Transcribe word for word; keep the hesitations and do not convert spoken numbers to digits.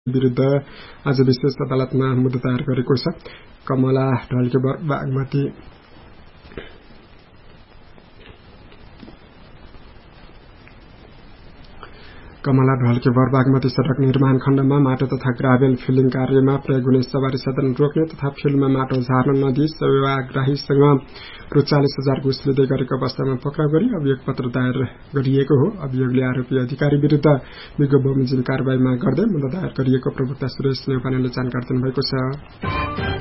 विरुद्ध आज विशेष अदालतमा मुद्दा दायर गरेको छ। कमला ढल्के बागमती कमला ढल्केवर बागमती सड़क निर्माण खण्डमा माटो तथा ग्राभेल फिलिङ कार्यमा प्रयोग हुने सवारी साधन रोक्ने तथा फिल्डमा माटो झार्न नदिई सेवाग्राहीसँग रु चालीस हजार घुस लिँदै गरेको अवस्थामा पक्राउ गरी अभियोग पत्र दायर गरिएको हो। अभियोगले आरोपी अधिकारी विरुद्ध विगो बमोजिम कारबाही माग गर्दै मुद्दा दायर गरिएको प्रवक्ता सुरेश नेउपानेले जानकारी दिनुभएको छ।